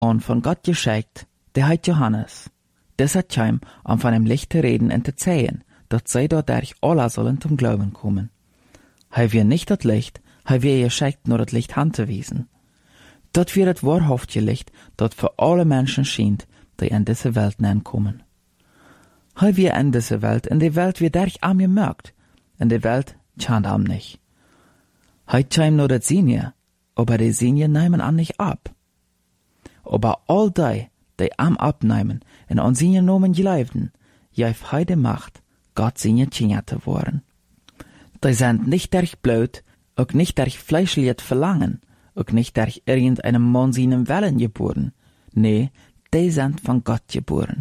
an von Gott geschickt, der heißt Johannes. Das hat ihm an von dem Licht zu reden und zu zeigen, dass sie dadurch alle sollen zum Glauben kommen. Hij wir nicht das Licht, hij wir geschickt nur das Licht anzuwiesen. Dat wir das wahrhaftige Licht, dat für alle Menschen schient, die in diese Welt kommen. Hij wir in diese Welt, in die Welt wird dadurch am gemerkt, in die Welt schant am nicht. Hij scheint nur das Sinje, aber die Sinje nehmen an nicht ab. Aber all die am abnehmen, in an Sinje nomen geleibten, jäf hij de Macht, Gott Sinje Tschinja zu worden. Die sind nicht durch Blut, auch nicht durch fleischliches Verlangen, auch nicht durch irgendeinem Mann seinen Willen geboren. Nee, die sind von Gott geboren.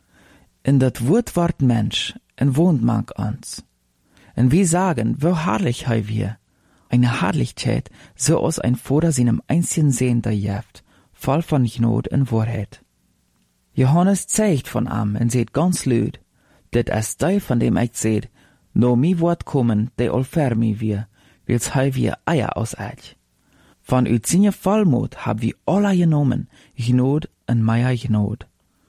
In dat Wort Mensch, en wohnt mank uns. Und wir sagen, wo herrlich hei wir. Eine Herrlichkeit, so aus ein Vater seinem einzigen Sehn da jäft, voll von Gnade und Wahrheit. Johannes zeigt von am und seht ganz lüd, dit ist die, von dem ich seht, no mi Wort kommen, de all fer mi wir, wils hei wir Eier aus euch. Von ut seine Vollmut hab wir alle genommen, Gnade und mehr Gnade.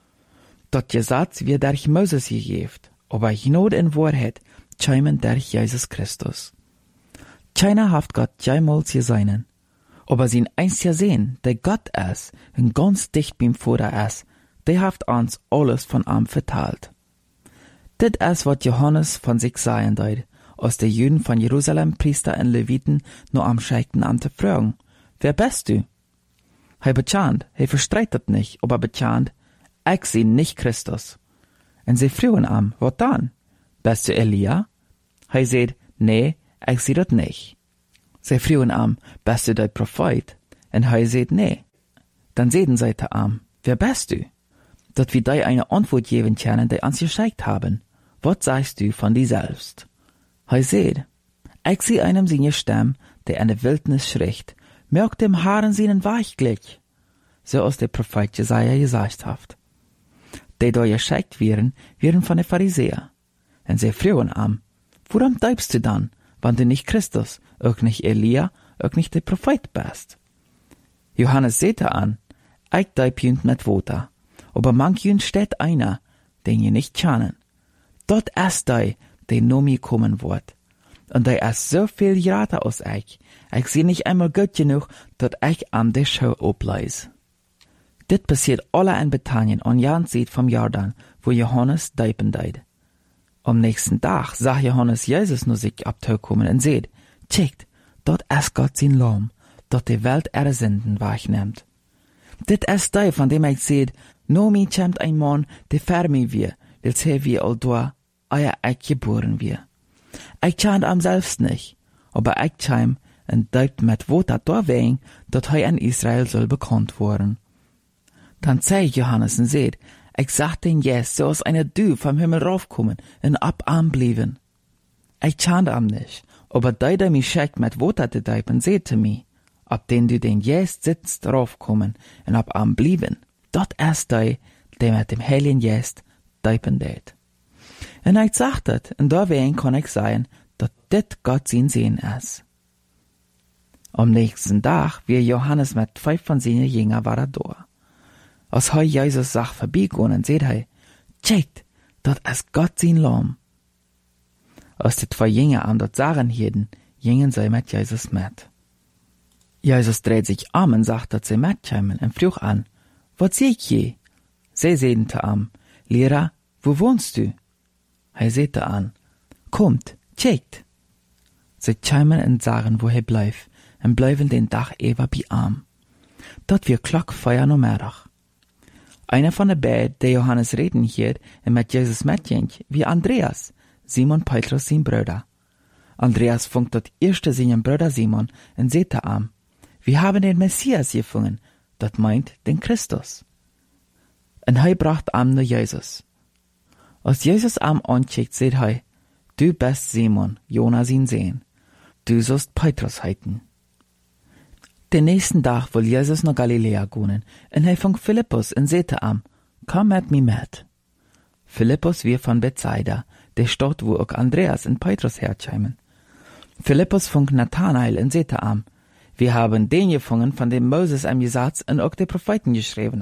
Dat Gesetz wird durch Moses gegeben, aber Gnade und Wahrheit scheimen durch Jesus Christus. Keiner haft Gott jemals gesehen, aber sein einziger Sehn, der Gott ist und ganz dicht beim Vater ist, der haft uns alles von ihm verteilt. Dit ist, was Johannes von sich sagen deut, als die Juden von Jerusalem, Priester und Leviten, nur am Scheikten an zu fragen, wer bist du? Hij bekannte, hij verstreitet nicht, aber bekannte, ich sie nicht Christus. Und sie fragen am, was dann? Bist du Elia? Hij sagt, nee, ich sie das nicht. Sie fragen am, bist du der Prophet? Und hij sagt, nee. Dann sehen sie am, wer bist du? Dat wir dir eine Antwort geben können, die uns geschickt haben. Was sagst du von dir selbst? Hij sagt, ich sehe einem seine Stimme, der in der Wildnis schricht, merkt dem Haaren seinen Weichglück. So als der Prophet Jesaja gesagt hat. Die da geschickt werden von den Pharisäern. Und sie fragen am, warum bleibst du dann, wenn du nicht Christus, auch nicht Elia, auch nicht der Prophet bist? Johannes sagte an, ich bleib jünd mit Wasser, aber manch jünd steht einer, den ihr nicht kennen. Dort ist der nur mir kommen wird. Und der ist so viel grater aus ich sehe nicht einmal gut genug, dass ich an der Schau obleis. Dit passiert alle in Bethanien an Jan Seed vom Jordan, wo Johannes deipen deid. Am nächsten Tag sah Johannes Jesus nur sich abtaukommen und seht, checkt, dort ist Gott sein Lamm, dort die Welt ihre Sünden wahrnimmt. Dit ist der, von dem ich seht, no mi kämmt ein Mann, der fer mi wir, wils he wie all da, euer ich geboren wir. Ich kennt am selbst nicht, aber ich käm und deipt mit Wasser da wegen, dort he in Israel soll bekannt worden. Dann zeigt Johannes und seht, ich sag den Jes, so aus einer Dü vom Himmel raufkommen und ab am blieben. Ich kennt am nicht, aber der mich schickt mit Wasser zu deipen, seht mi, ab den du den Jes sitzt raufkommen und ab am blieben. Dort ist der mit dem Heiligen Jes deipen det. Und ich sagt das, und deswegen kann ich sagen, dass dit Gott sein Sehen ist. Am nächsten Tag, wie Johannes mit 5 von seinen Jüngern war da. Als hij Jesus zag vorbeigaan, seht hij, checkt, dat is Gott sein Lamm. Als die 2 Jünger an dat sagen hielten, gingen sie mit Jesus mit. Jesus dreht sich um und sagt, dass sie mitkommen und frug an, was sehe ich je? Sie sagten am, Lehrer, wo wohnst du? Er sagte an, kommt, checkt. Sie kommen und sagen, wo er bleibt, und bleiben den Tag über bei ihm. Dort wir Glockfeuer no Mittag. Einer von den beiden, der Johannes reden hielt und mit Jesus mitging, wie Andreas, Simon Petrus sein Bruder. Andreas funkt dort erste seinen Bruder Simon und sagte am, wir haben den Messias gefunden, das meint den Christus. Und er bracht am nur Jesus. Als Jesus am ancheckt, sagt er, du bist Simon, Jona sein Sohn, du sollst Petrus heiten. Den nächsten Tag will Jesus nach Galiläa gehen, und er fängt Philippus und sagte am, komm mit mir mit. Philippus wir von Bethsaida, der Stadt, wo auch Andreas und Petrus herkommen. Philippus fängt Nathanael und sagte am, wir haben den gefunden, von dem Moses im Gesetz und auch die Propheten geschrieben